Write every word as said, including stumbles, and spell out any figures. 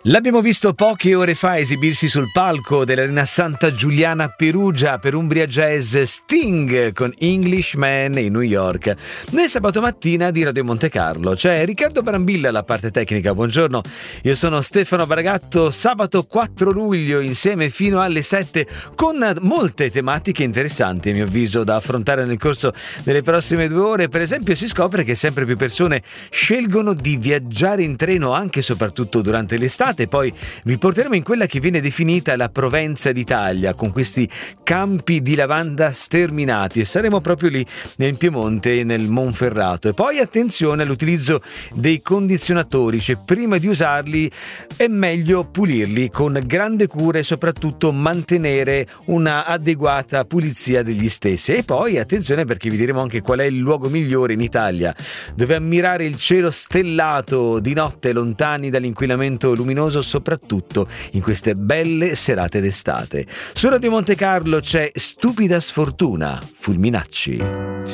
L'abbiamo visto poche ore fa esibirsi sul palco dell'Arena Santa Giuliana a Perugia per Umbria Jazz Sting con Englishman in New York. Nel sabato mattina di Radio Monte Carlo c'è Riccardo Brambilla alla parte tecnica. Buongiorno, io sono Stefano Baragatto. Sabato quattro luglio insieme fino alle sette con molte tematiche interessanti a mio avviso da affrontare nel corso delle prossime due ore. Per esempio si scopre che sempre più persone scelgono di viaggiare in treno anche e soprattutto durante l'estate. E poi vi porteremo in quella che viene definita la Provenza d'Italia, con questi campi di lavanda sterminati, e saremo proprio lì nel Piemonte, nel Monferrato. E poi attenzione all'utilizzo dei condizionatori, cioè prima di usarli è meglio pulirli con grande cura e soprattutto mantenere una adeguata pulizia degli stessi. E poi attenzione, perché vi diremo anche qual è il luogo migliore in Italia dove ammirare il cielo stellato di notte lontani dall'inquinamento luminoso, soprattutto in queste belle serate d'estate. Su Radio Monte Carlo c'è Stupida Sfortuna, Fulminacci.